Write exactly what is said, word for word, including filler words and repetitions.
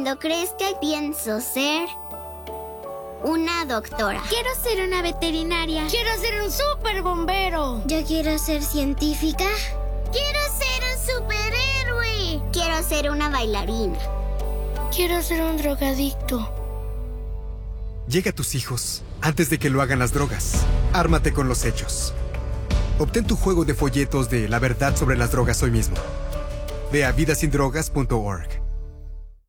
Cuando crezca pienso ser una doctora. Quiero ser una veterinaria. Quiero ser un super bombero. Yo quiero ser científica. Quiero ser un superhéroe. Quiero ser una bailarina. Quiero ser un drogadicto. Llega a tus hijos antes de que lo hagan las drogas. Ármate con los hechos. Obtén tu juego de folletos de La verdad sobre las drogas hoy mismo. Ve a vida sin drogas punto org.